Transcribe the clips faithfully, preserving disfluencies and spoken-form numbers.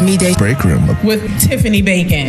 Midday Break Room with Tiffany Bacon.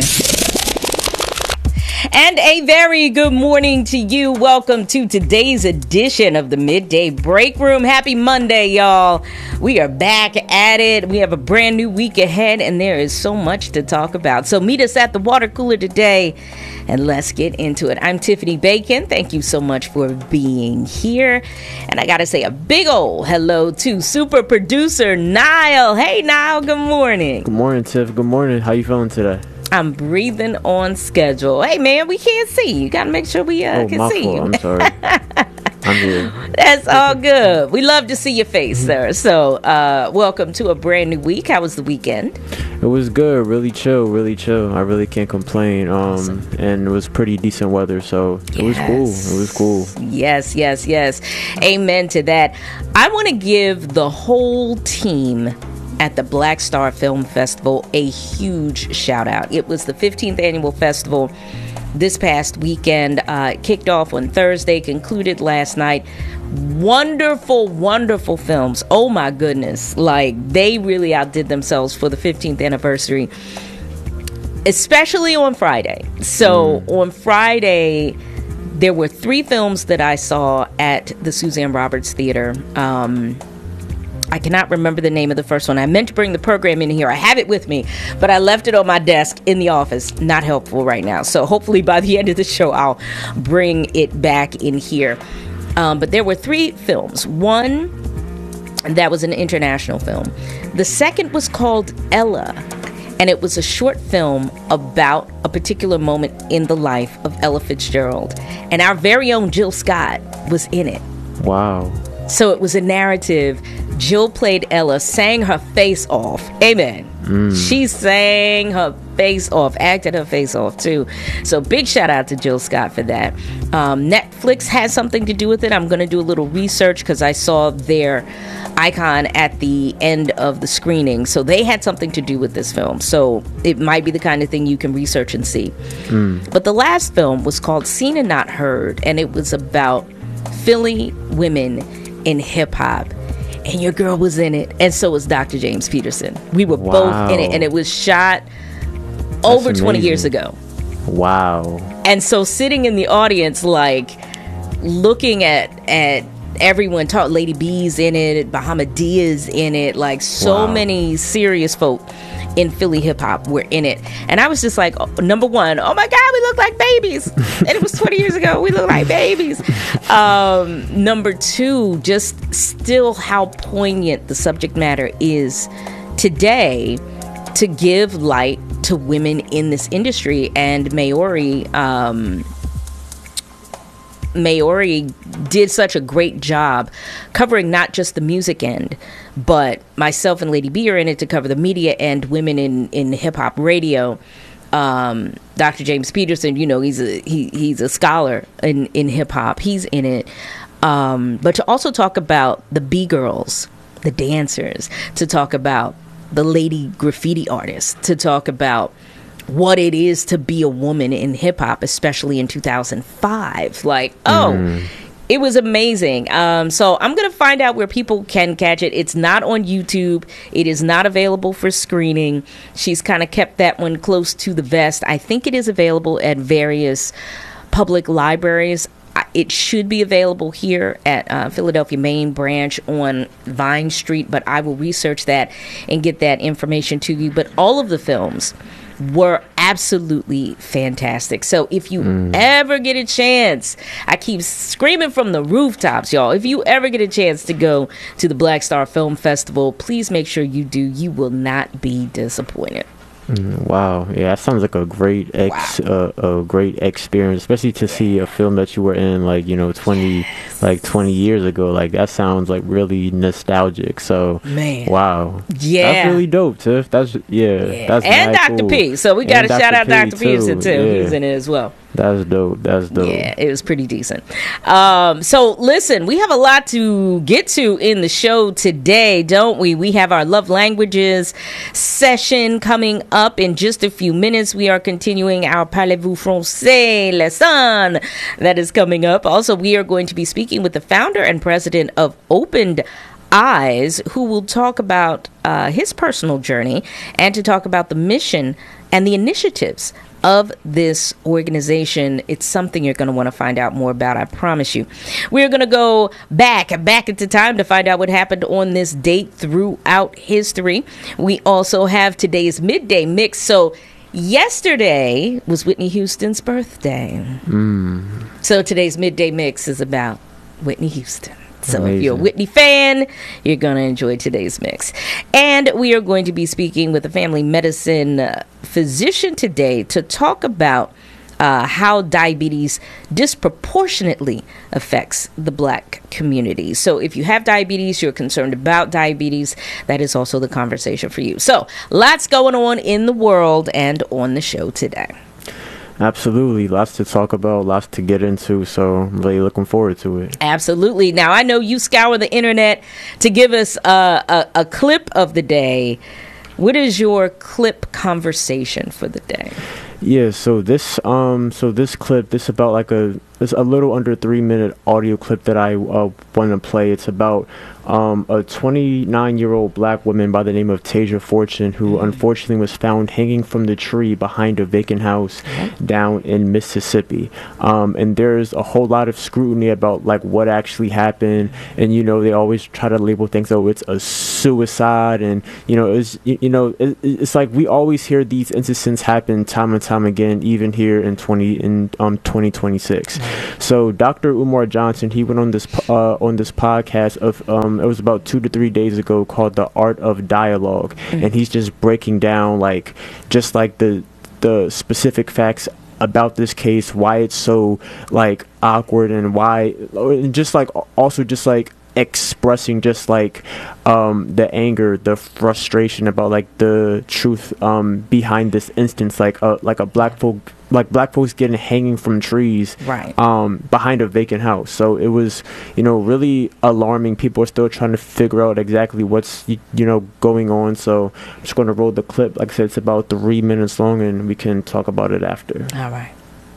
And a very good morning to you. Welcome to today's edition of the Midday Break Room. Happy Monday, y'all. We are back at it. We have a brand new week ahead, and there is so much to talk about. So meet us at the water cooler today, and let's get into it. I'm Tiffany Bacon. Thank you so much for being here. And I got to say a big old hello to super producer Niall. Hey, Niall. Good morning. Good morning, Tiff. Good morning. How you feeling today? I'm breathing on schedule. Hey, man, we can't see you. Got to make sure we uh, oh, can my see fault. you. I'm sorry. I'm here. That's all good. We love to see your face, sir. So, uh, welcome to a brand new week. How was the weekend? It was good. Really chill. Really chill. I really can't complain. Um, awesome. And it was pretty decent weather, so it yes. was cool. It was cool. Yes, yes, yes. Amen to that. I want to give the whole team at the Black Star Film Festival a huge shout out. It was the fifteenth annual festival this past weekend. Uh, kicked off on Thursday, concluded last night. Wonderful, wonderful films. Oh my goodness. Like, they really outdid themselves for the fifteenth anniversary, especially on Friday. So mm. on Friday, there were three films that I saw at the Suzanne Roberts Theater. Um, I cannot remember the name of the first one. I meant to bring the program in here. I have it with me, but I left it on my desk in the office. Not helpful right now. So hopefully by the end of the show, I'll bring it back in here. Um, but there were three films. One, that was an international film. The second was called Ella, and it was a short film about a particular moment in the life of Ella Fitzgerald. And our very own Jill Scott was in it. Wow. So it was a narrative. Jill played Ella, sang her face off. Amen. Mm. She sang her face off, acted her face off too. So big shout out to Jill Scott for that. Um, Netflix has something to do with it. I'm going to do a little research because I saw their icon at the end of the screening. So they had something to do with this film. So it might be the kind of thing you can research and see. Mm. But the last film was called Seen and Not Heard, and it was about Philly women in hip hop. And your girl was in it, and so was Doctor James Peterson. We were wow. both in it, and it was shot That's over amazing. twenty years ago. Wow. And so sitting in the audience, like, looking at at everyone, talk, Lady B's in it, Bahamadia in it, like, so wow. many serious folk in Philly hip hop were in it. And I was just like, oh, number one, oh my God, we look like babies. And it was twenty years ago. We look like babies. Um, number two, just still how poignant the subject matter is today to give light to women in this industry. And Maori, um, Maori did such a great job covering not just the music end, but myself and Lady B are in it to cover the media end, women in, in hip-hop radio. Um, Doctor James Peterson, you know, he's a he, he's a scholar in, in hip-hop. He's in it. Um, but to also talk about the B-girls, the dancers, to talk about the lady graffiti artists, to talk about what it is to be a woman in hip hop, especially in two thousand five. Like, oh, mm. it was amazing. Um, so I'm going to find out where people can catch it. It's not on YouTube. It is not available for screening. She's kind of kept that one close to the vest. I think it is available at various public libraries. It should be available here at uh, Philadelphia Main Branch on Vine Street, but I will research that and get that information to you. But all of the films were absolutely fantastic. So if you mm. ever get a chance, I keep screaming from the rooftops, y'all, if you ever get a chance to go to the Black Star Film Festival, please make sure you do. You will not be disappointed. Mm, wow, yeah, that sounds like a great ex, wow. uh, a great experience, especially to see a film that you were in, like, you know, twenty, yes. like twenty years ago. Like, that sounds like really nostalgic. So, man, wow, yeah, that's really dope, Tiff. That's yeah, yeah. that's and Doctor cool. P. So we got to shout out Doctor Peterson too. Yeah. He's in it as well. That's dope. That's dope. Yeah, it was pretty decent. Um, so listen, we have a lot to get to in the show today, don't we? We have our love languages session coming up in just a few minutes. We are continuing our Parlez-vous français lesson that is coming up. Also, we are going to be speaking with the founder and president of Opened Eyes, who will talk about uh, his personal journey and to talk about the mission and the initiatives of this organization. It's something you're going to want to find out more about, I promise you. We're going to go back, back into time to find out what happened on this date throughout history. We also have today's midday mix. So yesterday was Whitney Houston's birthday. Mm. So today's midday mix is about Whitney Houston. So Amazing. If you're a Whitney fan, you're going to enjoy today's mix. And we are going to be speaking with a family medicine uh, physician today to talk about uh, how diabetes disproportionately affects the Black community. So if you have diabetes, you're concerned about diabetes, that is also the conversation for you. So lots going on in the world and on the show today. Absolutely. Lots to talk about, lots to get into. So I'm really looking forward to it. Absolutely. Now, I know you scour the internet to give us a, a, a clip of the day. What is your clip conversation for the day? Yeah, so this um so this clip, this about like a it's a little under three minute audio clip that I uh, want to play. It's about um a twenty-nine year old Black woman by the name of Tasia Fortune, who mm-hmm. unfortunately was found hanging from the tree behind a vacant house mm-hmm. down in Mississippi. Um and there's a whole lot of scrutiny about like what actually happened, and you know they always try to label things, oh, it's a suicide, and you know it's you, you know it, it's like we always hear these incidents happen time and time again, even here in twenty in um twenty twenty-six. So Doctor Umar Johnson, he went on this uh, on this podcast of um it was about two to three days ago, called The Art of Dialogue, mm-hmm. and he's just breaking down like just like the the specific facts about this case, why it's so like awkward, and why, and just like also just like expressing just like um the anger, the frustration about like the truth um behind this instance, like a like a black folk like black folks getting hanging from trees right um behind a vacant house. So it was, you know, really alarming. People are still trying to figure out exactly what's you, you know going on. So I'm just going to roll the clip. Like I said, it's about three minutes long, and we can talk about it after. All right.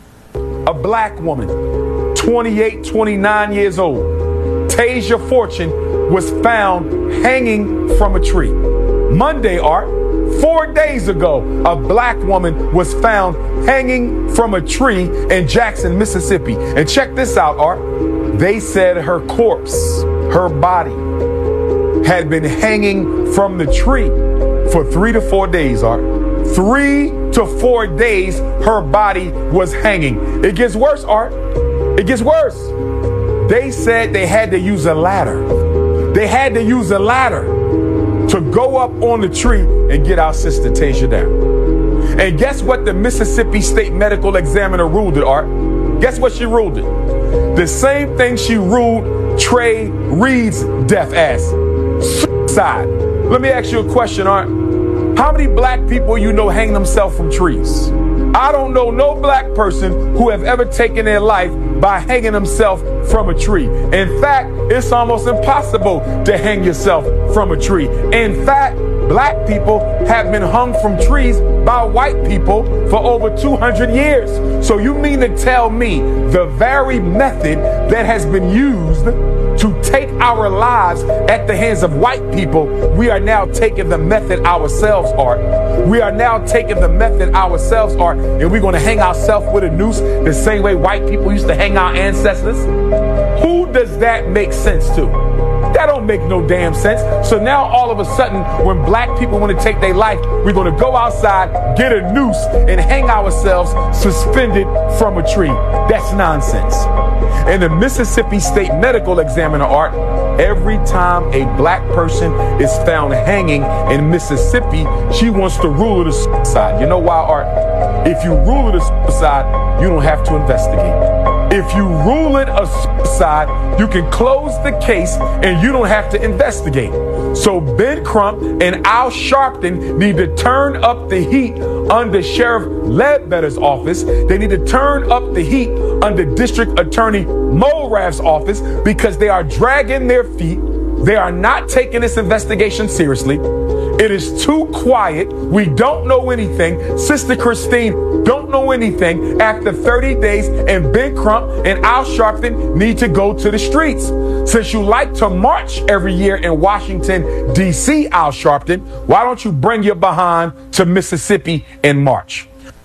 A Black woman, twenty-eight, twenty-nine years old, Tasia Fortune, was found hanging from a tree. Monday, Art, four days ago, a Black woman was found hanging from a tree in Jackson, Mississippi. And check this out, Art. They said her corpse, her body, had been hanging from the tree for three to four days, Art. Three to four days, her body was hanging. It gets worse, Art. It gets worse. They said they had to use a ladder. They had to use a ladder to go up on the tree and get our sister Tasia down. And guess what the Mississippi State Medical Examiner ruled it, Art? Guess what she ruled it? The same thing she ruled Trey Reed's death as: suicide. Let me ask you a question, Art. How many Black people you know hang themselves from trees? I don't know no Black person who have ever taken their life by hanging himself from a tree. In fact, it's almost impossible to hang yourself from a tree. In fact, Black people have been hung from trees by white people for over two hundred years. So you mean to tell me the very method that has been used to take our lives at the hands of white people, we are now taking the method ourselves, Art. We are now taking the method ourselves, Art, and we're going to hang ourselves with a noose the same way white people used to hang our ancestors. Who does that make sense to? That don't make no damn sense. So now all of a sudden, when Black people want to take their life, we're going to go outside, get a noose, and hang ourselves suspended from a tree. That's nonsense. And the Mississippi State Medical Examiner, Art, every time a Black person is found hanging in Mississippi, she wants to rule it a suicide. You know why, Art? If you rule it a suicide, you don't have to investigate. If you rule it a suicide, you can close the case and you don't have to investigate. So Ben Crump and Al Sharpton need to turn up the heat under Sheriff Ledbetter's office. They need to turn up the heat under District Attorney Mulrath's office, because they are dragging their feet. They are not taking this investigation seriously. It is too quiet. We don't know anything. Sister Christine don't know anything after thirty days, and Ben Crump and Al Sharpton need to go to the streets. Since you like to march every year in Washington, D C, Al Sharpton, why don't you bring your behind to Mississippi and march?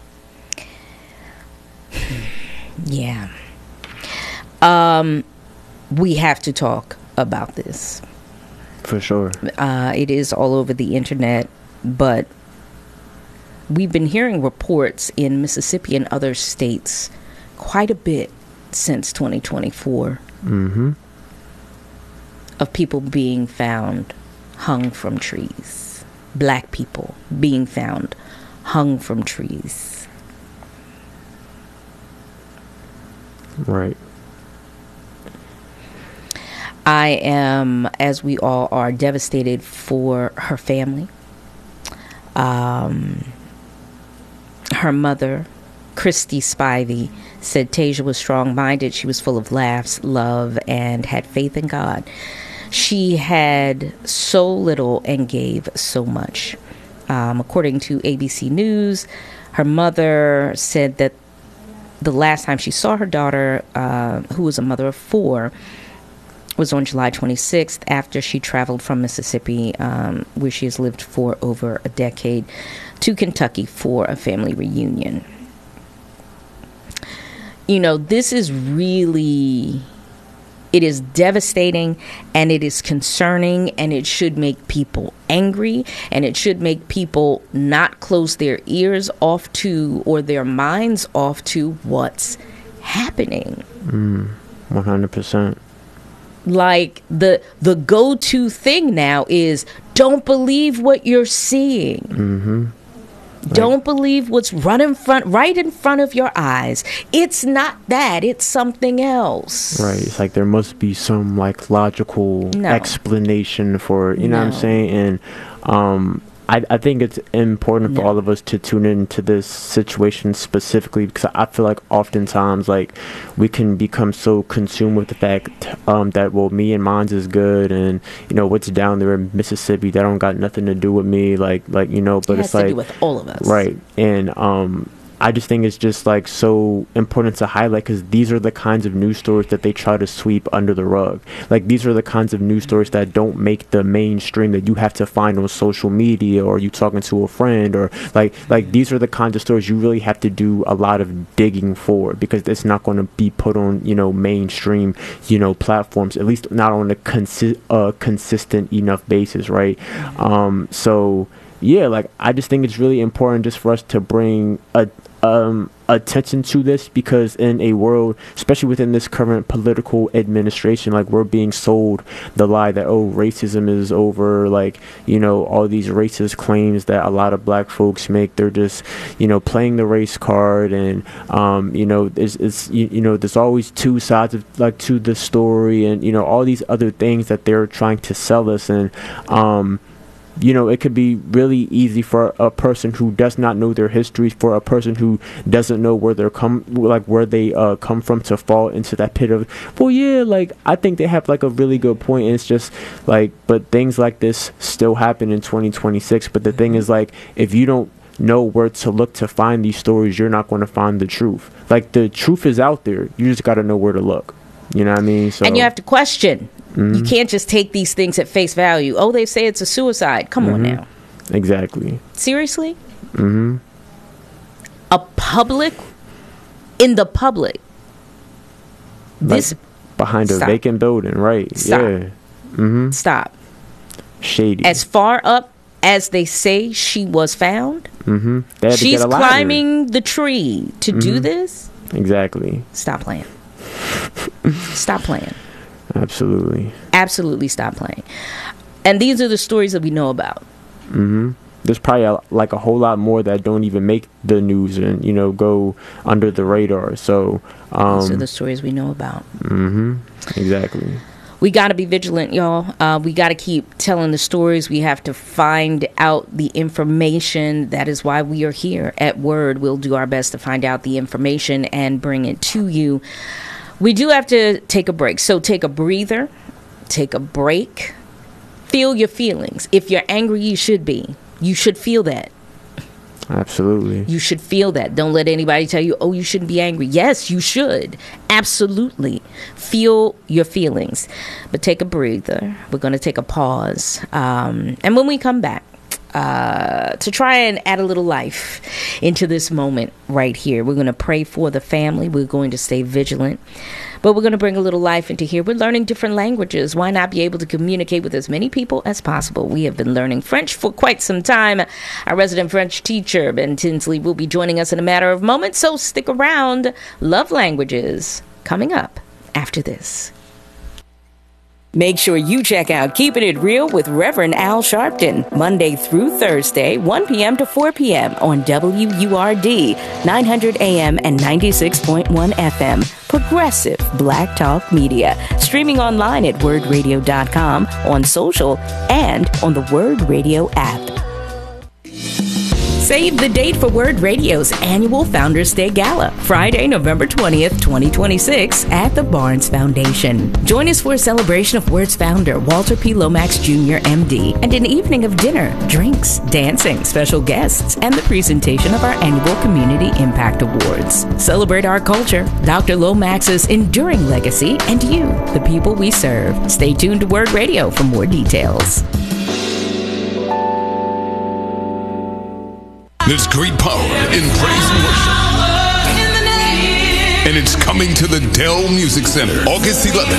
Yeah. Um, we have to talk about this. For sure. Uh, it is all over the internet, but we've been hearing reports in Mississippi and other states quite a bit since twenty twenty-four Mm-hmm. of people being found hung from trees. Black people being found hung from trees. Right. I am, as we all are, devastated for her family. Um, her mother, Christy Spivey, said Tasia was strong-minded. She was full of laughs, love, and had faith in God. She had so little and gave so much. Um, according to A B C News, her mother said that the last time she saw her daughter, uh, who was a mother of four, was on July twenty-sixth after she traveled from Mississippi, um, where she has lived for over a decade, to Kentucky for a family reunion. You know, this is really, it is devastating, and it is concerning, and it should make people angry, and it should make people not close their ears off to, or their minds off to, what's happening. Mm, one hundred percent. Like, the the go-to thing now is, don't believe what you're seeing. Mm-hmm. Don't believe what's run in front, right in front of your eyes. It's not that. It's something else. Right. It's like there must be some like logical No. explanation for, you know No. what I'm saying? And um, I, I think it's important for No. all of us to tune into this situation specifically, because I feel like oftentimes like we can become so consumed with the fact um, that, well, me and mine's is good, and you know what's down there in Mississippi, that don't got nothing to do with me, like like you know, but It has it's to like do with all of us. right. And um I just think it's just like so important to highlight, because these are the kinds of news stories that they try to sweep under the rug. Like, these are the kinds of news stories that don't make the mainstream, that you have to find on social media, or you talking to a friend, or like like these are the kinds of stories you really have to do a lot of digging for, because it's not going to be put on, you know, mainstream, you know, platforms, at least not on a consi- uh, consistent enough basis, right? Um, so yeah, like I just think it's really important just for us to bring a um attention to this, because in a world, especially within this current political administration, like we're being sold the lie that, oh, racism is over, like, you know, all these racist claims that a lot of black folks make, they're just, you know, playing the race card, and um you know, it's, it's you, you know, there's always two sides of like to the story, and you know, all these other things that they're trying to sell us. And um you know, it could be really easy for a person who does not know their history, for a person who doesn't know where they're come, like where they uh, come from, to fall into that pit of, well, yeah, like I think they have like a really good point. And it's just like, but things like this still happen in twenty twenty-six. But the thing is, like, if you don't know where to look to find these stories, you're not going to find the truth. Like, the truth is out there. You just got to know where to look. You know what I mean? So, And you have to question. Mm-hmm. You can't just take these things at face value. Oh, they say it's a suicide. Come mm-hmm. on now. Exactly. Seriously? Mm-hmm. A public, in the public. This, Like behind a Stop. vacant building, right? Stop. Yeah. Mm-hmm. stop. Shady. As far up as they say she was found, Mm-hmm. They had to she's get a ladder. climbing the tree to do Mhm. this. Exactly. Stop playing. Stop playing. Absolutely. Absolutely stop playing. And these are the stories that we know about. Mm-hmm. There's probably a, like a whole lot more that don't even make the news and, you know, go under the radar. So um, These are the stories we know about. mm-hmm. Exactly. We got to be vigilant, y'all. Uh, we got to keep telling the stories. We have to find out the information. That is why we are here at Word. We'll do our best to find out the information and bring it to you. We do have to take a break. So take a breather. Take a break. Feel your feelings. If you're angry, you should be. You should feel that. Absolutely. You should feel that. Don't let anybody tell you, oh, you shouldn't be angry. Yes, you should. Absolutely. Feel your feelings. But take a breather. We're going to take a pause. Um, and when we come back, uh, to try and add a little life into this moment right here, we're going to pray for the family. We're going to stay vigilant. But we're going to bring a little life into here. We're learning different languages. Why not be able to communicate with as many people as possible? We have been learning French for quite some time. Our resident French teacher, Ben Tinsley, will be joining us in a matter of moments. So stick around. Love Languages coming up after this. Make sure you check out Keeping It Real with Reverend Al Sharpton, Monday through Thursday, one p.m. to four p.m. on W U R D, nine hundred A M and ninety-six point one F M. Progressive Black Talk Media. Streaming online at word radio dot com, on social, and on the Word Radio app. Save the date for Word Radio's annual Founders Day Gala, Friday, November twentieth, twenty twenty-six, at the Barnes Foundation. Join us for a celebration of Word's founder, Walter P. Lomax Junior M D, and an evening of dinner, drinks, dancing, special guests, and the presentation of our annual Community Impact Awards. Celebrate our culture, Doctor Lomax's enduring legacy, and you, the people we serve. Stay tuned to Word Radio for more details. There's great power in praise and worship. And it's coming to the Dell Music Center, August eleventh.